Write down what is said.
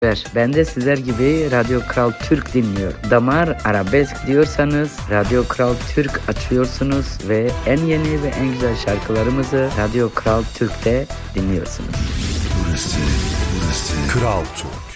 Ben de sizler gibi Radyo Kral Türk dinliyorum. Damar arabesk diyorsanız Radyo Kral Türk açıyorsunuz ve en yeni ve en güzel şarkılarımızı Radyo Kral Türk'te dinliyorsunuz. Burası Kral Türk.